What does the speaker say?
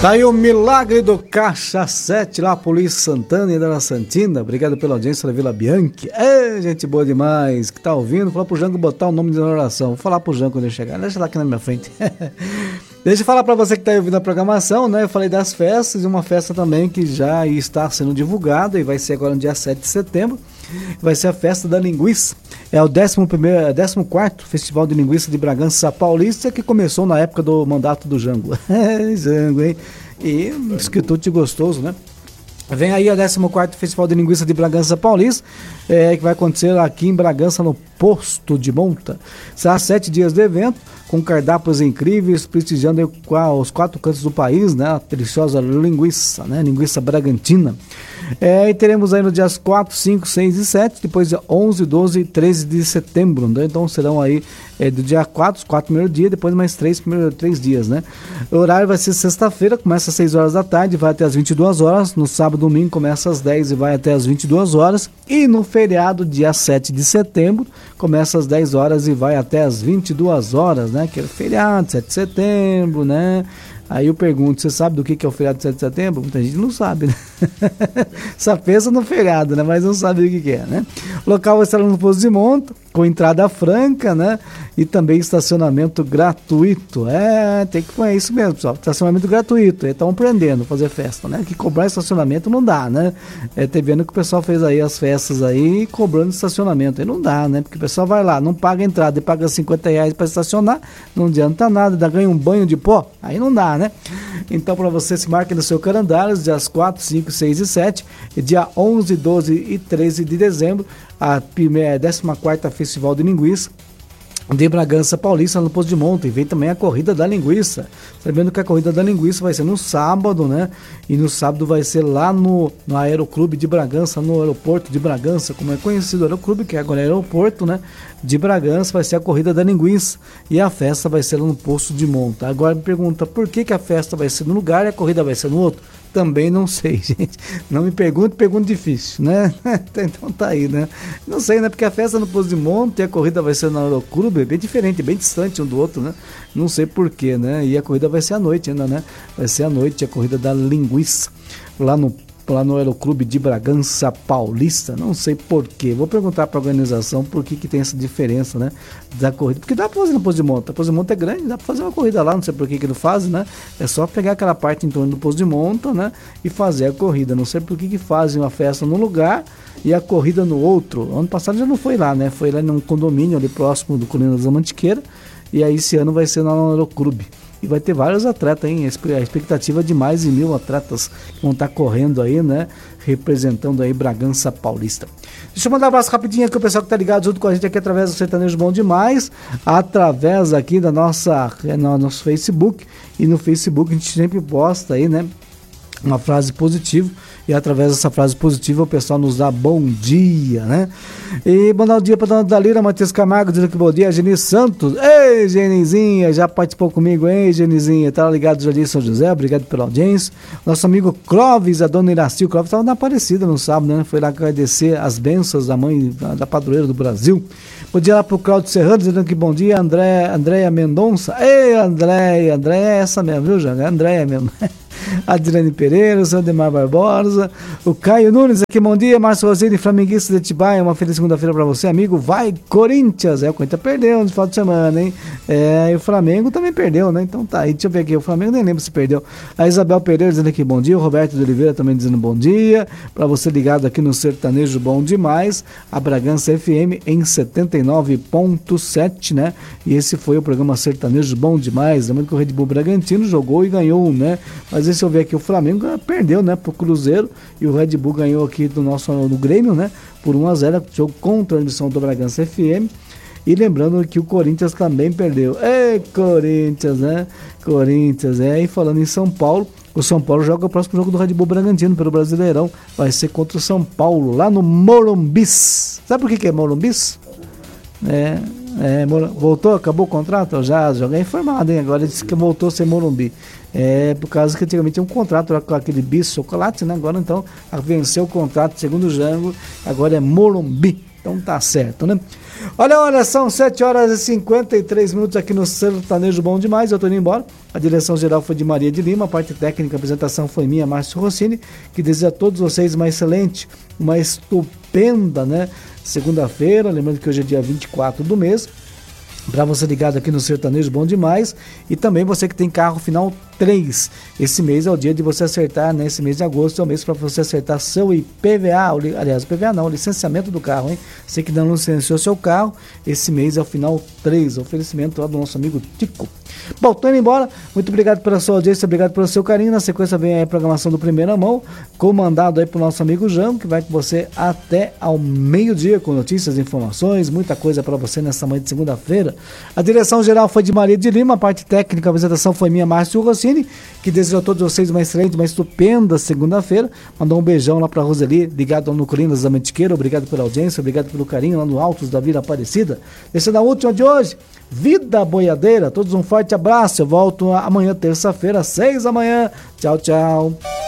Tá aí o milagre do Caixa 7 lá, Polícia Santana e Dona Santina. Obrigado pela audiência da Vila Bianchi. É, gente boa demais que tá ouvindo. Fala pro Jango botar o nome de oração. Vou falar pro Jango quando ele chegar. Deixa lá aqui na minha frente. Deixa eu falar pra você que tá ouvindo a programação, né? Eu falei das festas e uma festa também que já está sendo divulgada e vai ser agora no dia 7 de setembro. Vai ser a festa da linguiça. É o 14º Festival de Linguiça de Bragança Paulista, que começou na época do mandato do Jango. Jango, hein? E um esquitute gostoso, né? Vem aí o 14º Festival de Linguiça de Bragança Paulista, que vai acontecer aqui em Bragança, no Posto de Monta. Será 7 dias de evento, com cardápios incríveis, prestigiando os 4 cantos do país, né? A deliciosa linguiça, né? Linguiça bragantina. E teremos aí nos dias 4, 5, 6 e 7, depois dia 11, 12 e 13 de setembro, né? Então serão aí do dia 4, os 4 primeiros dias, depois mais 3 dias, né? O horário vai ser sexta-feira, começa às 6 horas da tarde, vai até às 22 horas, no sábado e domingo começa às 10 e vai até às 22 horas, e no feriado, dia 7 de setembro, começa às 10 horas e vai até às 22 horas, né? Que é o feriado, 7 de setembro, né? Aí eu pergunto, você sabe do que é o feriado de 7 de setembro? Muita gente não sabe, né? Só pensa no feriado, né? Mas não sabe o que é, né? O local vai estar no Posto de Monta, com entrada franca, né? E também estacionamento gratuito. Tem que fazer isso mesmo, pessoal. Estacionamento gratuito. Estão aprendendo a fazer festa, né? Que cobrar estacionamento não dá, né? Tem vendo que o pessoal fez aí as festas aí cobrando estacionamento. Aí não dá, né? Porque o pessoal vai lá, não paga entrada e paga R$50 para estacionar, não adianta nada, ainda ganha um banho de pó. Aí não dá, né? Então, para você, se marque no seu calendário, dias 4, 5, 6 e 7, e dia 11, 12 e 13 de dezembro, a 14º Festival de Linguiça de Bragança Paulista, no Posto de Monta. E vem também a Corrida da Linguiça. Sabendo que a Corrida da Linguiça vai ser no sábado, né? E no sábado vai ser lá no Aeroclube de Bragança, no aeroporto de Bragança, como é conhecido o Aeroclube, que agora é aeroporto, né? De Bragança, vai ser a Corrida da Linguiça. E a festa vai ser lá no Posto de Monta. Agora me pergunta, por que a festa vai ser num lugar e a corrida vai ser no outro? Também não sei, gente. Não me pergunte, pergunta difícil, né? Então tá aí, né? Não sei, né? Porque a festa no Posto de Monta e a corrida vai ser no Aeroclube, é bem diferente, bem distante um do outro, né? Não sei porquê, né? E a corrida vai ser à noite ainda, né? Vai ser à noite a corrida da linguiça, lá no Aeroclube de Bragança Paulista. Não sei porquê. Vou perguntar para a organização por que tem essa diferença, né? Da corrida. Porque dá para fazer no Posto de Monta. O Posto de Monta é grande, dá para fazer uma corrida lá. Não sei por que não fazem, né? É só pegar aquela parte em torno do Posto de Monta, né? E fazer a corrida. Não sei por que fazem uma festa num lugar e a corrida no outro. Ano passado já não foi lá, né? Foi lá num condomínio ali próximo do Colinas da Mantiqueira. E aí esse ano vai ser lá no Aeroclube. E vai ter vários atletas, hein? A expectativa de mais de 1.000 atletas que vão estar correndo aí, né? Representando aí Bragança Paulista. Deixa eu mandar um abraço rapidinho aqui, o pessoal que tá ligado junto com a gente aqui através do Sertanejo Bom Demais, através aqui da nosso Facebook. E no Facebook a gente sempre posta aí, né? Uma frase positiva. E através dessa frase positiva o pessoal nos dá bom dia, né? E mandar um dia para dona Dalira, Matheus Camargo, dizendo que bom dia, Geni Santos. Ei, Genizinha, já participou comigo, hein, Genizinha? Tá ligado, Jardim São José, obrigado pela audiência. Nosso amigo Clóvis, a dona Iraci, o Clóvis estava na Aparecida no sábado, né? Foi lá agradecer as bênçãos da mãe, da padroeira do Brasil. Bom dia lá pro Cláudio Serrano, dizendo que bom dia, Andréia Mendonça. Ei, Andréia é essa mesmo, viu, Janga? Andréia mesmo. Adriane Pereira, o seu Demar Barbosa, o Caio Nunes aqui, bom dia, Márcio Rosini, flamenguista de Atibaia, uma feliz segunda-feira pra você, amigo, vai Corinthians, o Corinthians perdeu no final de semana, hein, e o Flamengo também perdeu, né, então tá aí, deixa eu ver aqui, o Flamengo nem lembro se perdeu, a Isabel Pereira dizendo aqui bom dia, o Roberto de Oliveira também dizendo bom dia, pra você ligado aqui no Sertanejo Bom Demais, a Bragança FM em 79.7, né, e esse foi o programa Sertanejo Bom Demais, lembrando que o Red Bull Bragantino jogou e ganhou, né, mas se eu ver aqui, o Flamengo perdeu, né, pro Cruzeiro, e o Red Bull ganhou aqui do Grêmio, né, por 1-0, jogo com transmissão do Bragança FM, e lembrando que o Corinthians também perdeu. Corinthians, né, Corinthians, e falando em São Paulo, o São Paulo joga o próximo jogo do Red Bull Bragantino pelo Brasileirão, vai ser contra o São Paulo, lá no Morumbis. Sabe por que é Morumbis? Voltou, acabou o contrato? Já é informado, hein? Agora disse que voltou a ser Morumbi. Por causa que antigamente tinha um contrato com aquele bis chocolate, né? Agora então venceu o contrato, segundo o Jango, agora é Morumbi. Então tá certo, né? Olha, são 7h53 aqui no Sertanejo Bom Demais. Eu tô indo embora. A direção geral foi de Maria de Lima, a parte técnica, a apresentação foi minha, Márcio Rossini, que deseja a todos vocês uma excelente, uma estupenda, né, segunda-feira. Lembrando que hoje é dia 24 do mês. Para você ligado aqui no Sertanejo Bom Demais, e também você que tem carro final 3, esse mês é o dia de você acertar, né? Esse mês de agosto é o mês para você acertar seu IPVA, aliás, IPVA não, o licenciamento do carro, hein? Você que não licenciou seu carro, esse mês é o final 3, oferecimento lá do nosso amigo Tico. Bom, tô indo embora, muito obrigado pela sua audiência, obrigado pelo seu carinho. Na sequência vem aí a programação do Primeira Mão, comandado aí pro nosso amigo João, que vai com você até ao meio-dia, com notícias, informações, muita coisa para você nessa manhã de segunda-feira. A direção geral foi de Maria de Lima, a parte técnica, a apresentação foi minha, Márcio Rossini, que deseja a todos vocês uma excelente, uma estupenda segunda-feira. Mandou um beijão lá pra Roseli, ligado no Colinas da Mantiqueira, obrigado pela audiência, obrigado pelo carinho lá no Altos da Vila Aparecida. Essa é a última de hoje, Vida Boiadeira. Todos um forte abraço, eu volto amanhã, terça-feira, às 6 da manhã. Tchau, tchau.